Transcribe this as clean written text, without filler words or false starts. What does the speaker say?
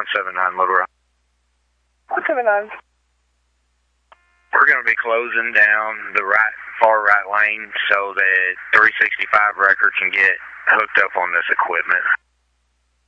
179 Little Rock. 179. We're going to be closing down the far right lane so that 365 record can get hooked up on this equipment.